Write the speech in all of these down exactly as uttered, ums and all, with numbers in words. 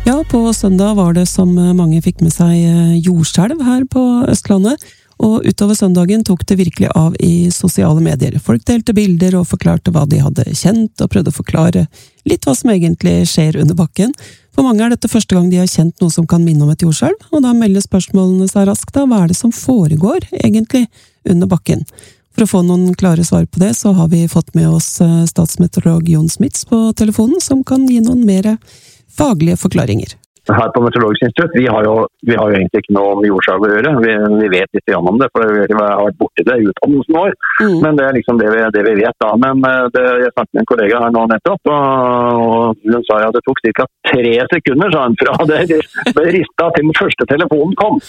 Ja, på søndag var det som mange fikk med seg jordskjelv her på Østlandet, og utover søndagen tok det virkelig av i sosiale medier. Folk delte bilder og forklarte hva de hadde kjent, og prøvde å forklare litt hva som egentlig skjer under bakken. For mange er dette første gang de har kjent noe som kan minne om et jordskjelv, og da melder spørsmålene seg raskt da, hva er det som foregår egentlig under bakken? For å få noen klare svar på det, så har vi fått med oss statsmeteorolog Jon Smits på telefonen, som kan gi noen mer faglige forklaringer. Her på Meteorologisk institutt, vi har jo, vi har jo egentlig ikke noe om jordskjelv å gjøre. Vi, vi vet litt om det, for vi har vært borti det i utdannelsen vår. Mm. Men det er liksom det vi, det vi vet da. Men det, jeg snakket med en kollega her nå nettopp, og, og hun sa at det tok cirka tre sekunder, sa hun, fra det ble ristet til den første telefonen kom.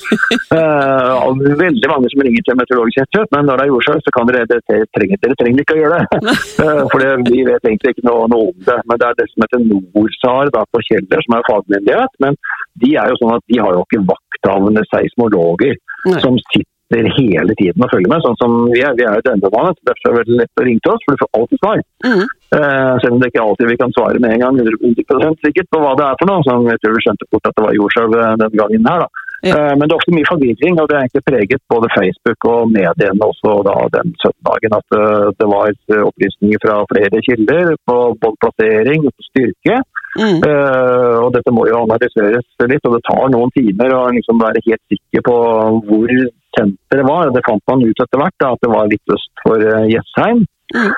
uh, veldig mange som ringer til Meteorologisk institutt, men når det er jordskjelv, så kan dere, dere, trenger, dere trenger ikke å gjøre det. uh, for det, vi vet egentlig ikke noe, noe om det. Men det er det som heter NORSAR da, på Kjeller, som er fagmyndighet. Men de er jo sånn at de har jo ikke vakthavende seismologer Nei. Som sitter hele tiden og følger med, sånn som vi er. Vi er jo dømmemannet, derfor er det veldig lett å ringe til oss, for du får alltid svar. Mm. Uh, selv om det ikke alltid vi kan svare med en gang, hundre prosent sikkert på hva det er for noe, så jeg tror vi skjønte fort at det var jordskjelv den gangen her da. Ja. Uh, men det er ofte mye forvirring, og det er egentlig preget både Facebook og mediene også da den søndagen, at uh, det var opplysninger fra flere kilder på både plassering og styrke. Mm. Uh, og dette må jo analyseres litt, og det tar noen timer å liksom være helt sikker på hvor senteret var. Det fant man ut etter hvert da, at det var litt øst for uh, Jessheim, mm.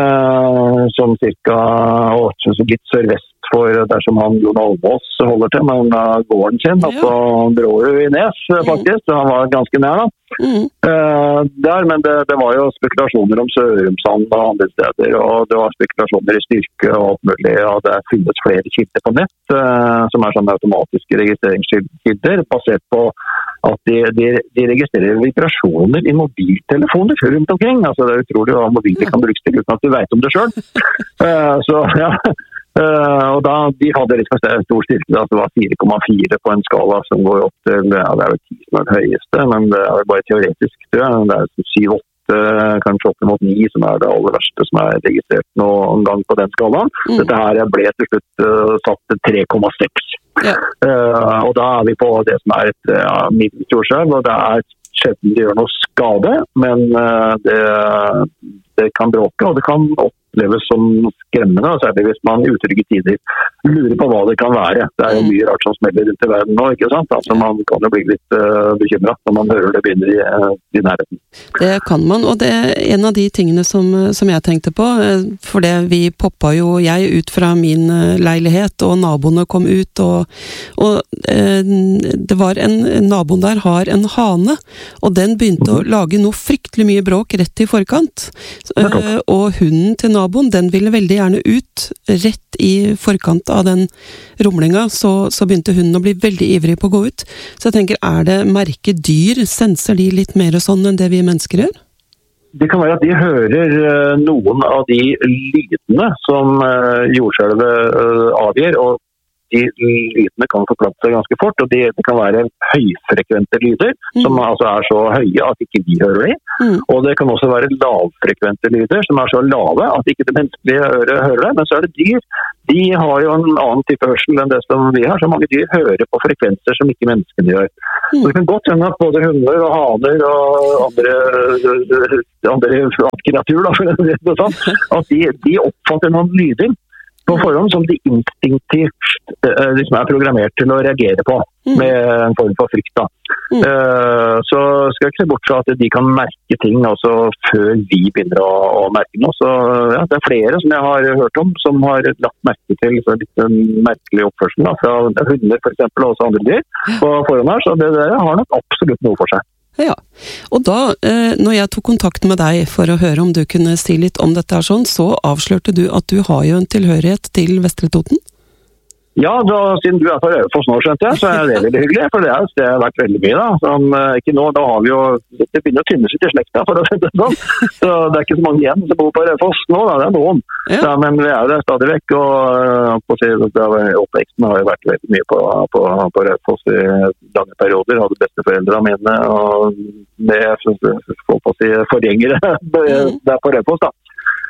uh, som cirka å, litt sørvest for dersom han Jon Almaas holder til med uh, gården sin, ja. På Brårud i Nes faktisk, mm. han var ganske nær da. Mm. Uh, der, men det, det var jo spekulasjoner om Sørumsand og andre steder, og det var spekulasjoner i styrke og alt mulig, og det finnes flere kilder på nett, uh, som er sånne automatiske registreringskilder, basert på at de, de, de registrerer vibrasjoner i mobiltelefoner rundt omkring. Altså det er utrolig hva mobiler kan brukes til uten at du vet om det selv. Uh, så ja, uh, og da de hadde litt for stor styrke, da, det var fire komma fire på en skala som går opp til, ja, det er jo ti som er det høyeste, men det er jo bare teoretisk, tror jeg. Det er syv åtte, kanskje opp mot ni, som er det aller verste som er registrert noen gang på den skalaen. Mm. Dette her ble til slutt uh, satt til tre komma seks. Ja. Uh, og da er vi på det som er et ja, middels jordskjelv, og det er sjelden det gjør noe skade, men uh, det, det kan bråke, og det kan oppleves som skremmende, særlig hvis man i utrygge tider lurer på hva det kan være. Det er jo mye rart som smeller rundt i verden nå, ikke sant? Altså man kan jo bli litt uh, bekymret når man hører det begynner i, uh, i nærheten. Det kan man, og det er en av de tingene som, som jeg tenkte på, for det vi poppa jo jeg ut fra min leilighet, og naboene kom ut, og, og uh, det var en, naboen der har en hane, og den begynte mm-hmm. å lage noe fryktelig mye bråk rett i forkant, uh, og hunden til naboen, den ville veldig gjerne ut rett i forkant av den rumlinga, så, så begynte hunden å bli veldig ivrig på å gå ut. Så jeg tenker, er det merket dyr? Senser de litt mer sånn enn det vi mennesker gjør? Det kan være at de hører uh, noen av de lydene som uh, jordskjelvet uh, avgir, og de lydene kan forplante seg ganske fort, og det de kan være høyfrekvente lyder, mm. som altså er så høye at ikke vi hører de. Mm. Og det kan også være lavfrekvente lyder, som er så lave at ikke det menneskelige øret hører det. Men så er det dyr. De har jo en annen type hørsel enn det som vi har, så mange dyr hører på frekvenser som ikke menneskene gjør. Mm. Så det kan godt hende at både hunder og haner og andre, andre kreatur, da, for det er sånn, at de, de oppfatter noen lyder på forhånd som de instinktivt uh, liksom er programmert til å reagere på, mm. med en form for frykt. Da. Mm. Uh, så skal jeg ikke se bort fra at de kan merke ting også før vi begynner å, å merke noe. Så ja, det er flere som jeg har hørt om, som har lagt merke til så litt merkelig oppførsel da, fra hunder for eksempel, og også andre dyr på forhånd her, så det der har nok absolutt noe for seg. Ja, og da, når jeg tok kontakt med deg for å høre om du kunne si litt om dette her sånn, så avslørte du at du har jo en tilhørighet til Vestre Toten? Ja, da, siden du er på Raufoss nå, skjønte jeg, så er det veldig hyggelig, for det er det har vært veldig mye da. Sånn, ikke nå, da har vi jo, det begynner å finnes ut i slekta, for å si det sånn. Så det er ikke så mange igjen som bor på Raufoss nå, da, det er noen. Ja. Ja, men vi er jo der stadig vekk, og på å si, oppveksten har jo vært veldig mye på, på, på Raufoss i lange perioder. Jeg hadde besteforeldrene mine, og med, folk på å si, forgjengere der på Raufoss da.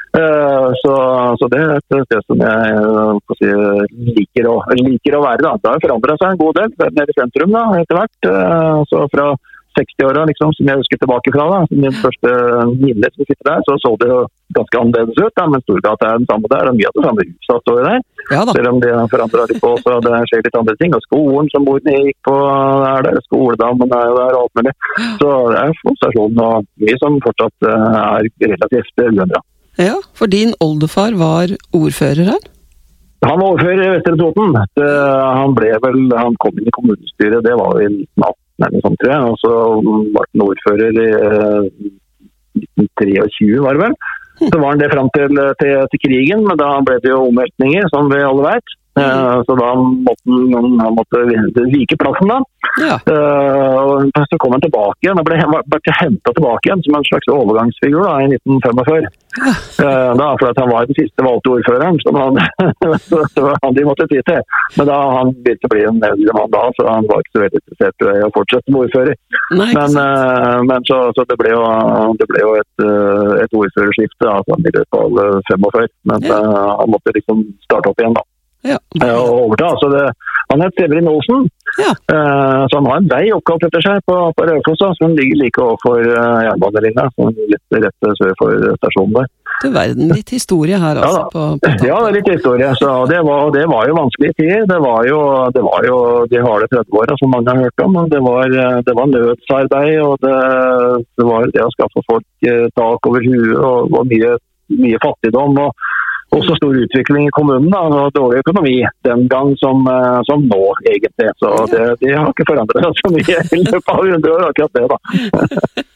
Uh, så, så det er et sted som jeg uh, si, liker, å, liker å være. Da. Det har forandret seg en god del, det er nede i sentrum da, etter hvert. Uh, så fra seksti-åra, liksom, som jeg husker tilbake fra, da, min første minne som sitter der, så så det jo ganske annerledes ut, da, men Storgata er den samme der, det er mye av det samme huset står der. Ja, selv om det forandrer litt på, så det skjer litt andre ting, og skolen som bor ned gikk på, er der, skoledammen er jo der, og alt mulig. Så det er stasjonen og mye som fortsatt uh, er relativt uendret. Ja, for din oldefar var ordfører her? Han var ordfører i Vestre Toten. Det, han ble vel, han kom inn i kommunestyret, det var i nitten atten, eller sånt, tror jeg, og så var han ordfører i uh, nitten tjuetre, var det vel. Så var han det frem til, til, til krigen, men da ble det jo omveltninger, som vi alle vet. Uh, så da måtte han, han måtte vike plassen da. Ja. Uh, og så kom han tilbake igjen, han ble, ble hentet tilbake igjen som en slags overgangsfigur da, i nitten femogfyrre. Ja. Uh, da, for at han var den siste valgte ordføreren, som han, så han de måtte si til. Men da han begynte å bli en eldre mann da, så han var ikke så veldig interessert i å fortsette med ordfører. Nei, men uh, men så, så det ble jo, det ble jo et, uh, et ordførerskifte, altså han ville på alle femogfyrre, men ja. uh, han måtte liksom starte opp igjen da. Ja. Og overta, så det, han het Severin Olsen, ja. uh, så han har en vei oppkalt etter seg på, på Raufoss, som ligger like overfor uh, jernbanelinja, litt rett sør for stasjonen der. Det er verden, litt historie her altså. Ja, på, på ja, det er litt historie, så det var, det var jo vanskelige tider, det var jo, det var jo de harde tretti-åra som mange har hørt om, og det var, det var nødsarbeid, og det, det var det å skaffe folk uh, tak over huet, og, og mye, mye fattigdom, og også stor utvikling i kommunen da, og dårlig økonomi den gang som, som nå egentlig. Så det, det har ikke forandret så mye i løpet av hundre år akkurat det da.